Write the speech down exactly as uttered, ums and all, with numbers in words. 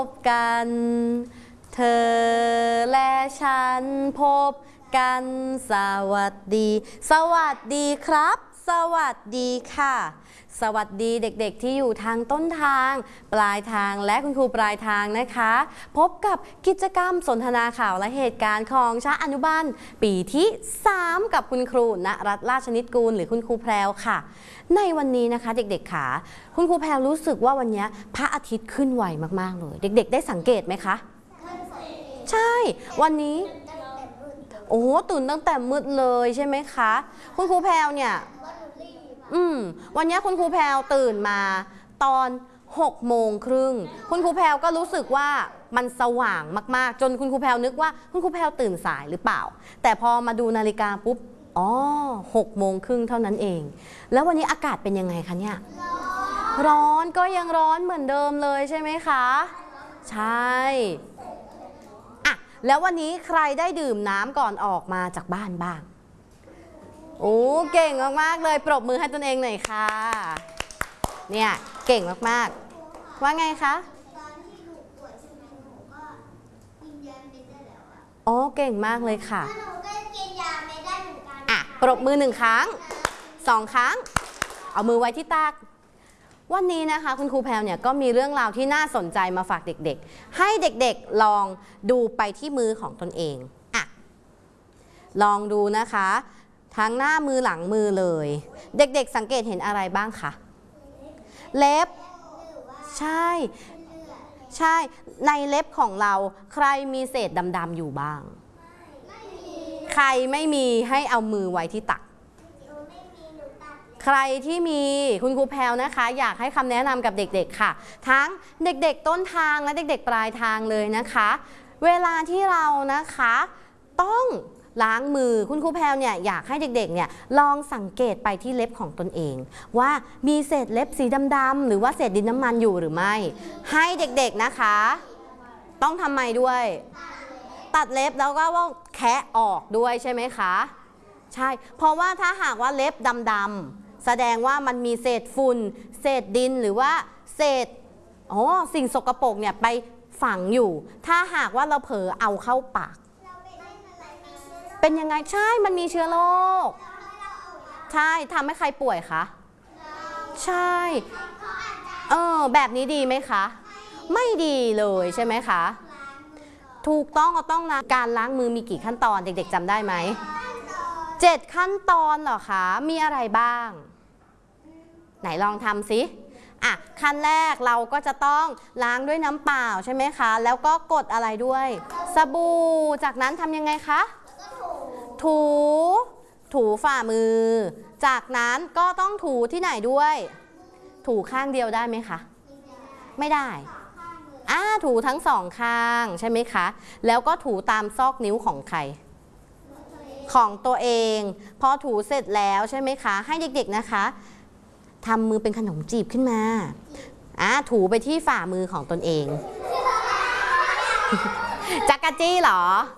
พบกันเธอและฉันพบกันสวัสดีสวัสดีครับสวัสดีค่ะสวัสดีเด็กๆที่อยู่ทางต้นทางปลายทางและคุณครูปลายทางนะคะพบกับกิจกรรมสนทนาข่าวและเหตุการณ์ของชั้นอนุบาลปีที่สามกับคุณครูณรัตน์ราชนิตกูลหรือคุณครูแพรวค่ะในวันนี้นะคะเด็กๆค่ะคุณครูแพรวรู้สึกว่าวันนี้พระอาทิตย์ขึ้นไวมากๆเลยเด็กๆได้สังเกตไหมคะใช่วันนี้โอ้ตื่นตั้งแต่มืดเลยใช่ไหมคะคุณครูแพรวเนี่ยอืมวันนี้คุณครูแพรวตื่นมาตอนหกโมงครึ่งคุณครูแพรวก็รู้สึกว่ามันสว่างมากๆจนคุณครูแพรวนึกว่าคุณครูแพรวตื่นสายหรือเปล่าแต่พอมาดูนาฬิกาปุ๊บอ๋อหกโมงครึ่งเท่านั้นเองแล้ววันนี้อากาศเป็นยังไงคะเนี่ยร้อนก็ยังร้อนเหมือนเดิมเลยใช่ไหมคะใช่อะแล้ววันนี้ใครได้ดื่มน้ำก่อนออกมาจากบ้านบ้างโอ้เก่งมากๆเลยปรบมือให้ตนเองหน่อยค่ะเนี่ยเก่งมากๆว่าไงคะอ๋อเก่งมากเลยค่ะอ่ะปรบมือหนึ่งครั้งสองครั้งเอามือไว้ที่ตักวันนี้นะคะคุณครูแพรวเนี่ยก็มีเรื่องราวที่น่าสนใจมาฝากเด็กๆให้เด็กๆลองดูไปที่มือของตนเองอ่ะลองดูนะคะทั้งหน้ามือหลังมือเลยเด็กๆสังเกตเห็นอะไรบ้างคะเล็บใช่ใช่ในเล็บของเราใครมีเศษดำๆอยู่บ้างใครไม่มีให้เอามือไว้ที่ตักใครที่มีคุณครูแพรวนะคะอยากให้คำแนะนำกับเด็กๆค่ะทั้งเด็กๆต้นทางและเด็กๆปลายทางเลยนะคะเวลาที่เรานะคะต้องล้างมือคุณครูแพรวเนี่ยอยากให้เด็กๆเนี่ยลองสังเกตไปที่เล็บของตนเองว่ามีเศษเล็บสีดำๆหรือว่าเศษดินน้ำมันอยู่หรือไม่ให้เด็กๆนะคะต้องทำไมด้วยตัดเล็บแล้วก็ว่าแคะออกด้วยใช่ไหมคะใช่เพราะว่าถ้าหากว่าเล็บดำๆแสดงว่ามันมีเศษฝุ่นเศษดินหรือว่าเศษอ๋อสิ่งสกปรกเนี่ยไปฝังอยู่ถ้าหากว่าเราเผลอเอาเข้าปากเป็นยังไงใช่มันมีเชื้อโรคใช่ทำให้ใครป่วยคะใช่เออแบบนี้ดีไหมคะไม่ดีเลยใช่ไหมคะถูกต้องก็ต้องนะการล้างมือมีกี่ขั้นตอนเด็กๆจำได้ไหมเจ็ดขั้นตอนเหรอคะมีอะไรบ้างไหนลองทำสิอ่ะขั้นแรกเราก็จะต้องล้างด้วยน้ำเปล่าใช่ไหมคะแล้วก็กดอะไรด้วยสบู่จากนั้นทำยังไงคะถูถูฝ่ามือจากนั้นก็ต้องถูที่ไหนด้วยถูข้างเดียวได้ไหมคะไม่ได้อ่าถูทั้งสองข้างใช่ไหมคะแล้วก็ถูตามซอกนิ้วของใครของตัวเองพอถูเสร็จแล้วใช่ไหมคะให้เด็กๆนะคะทำมือเป็นขนมจีบขึ้นมาอ่าถูไปที่ฝ่ามือของตนเองจักรจี้เหรอ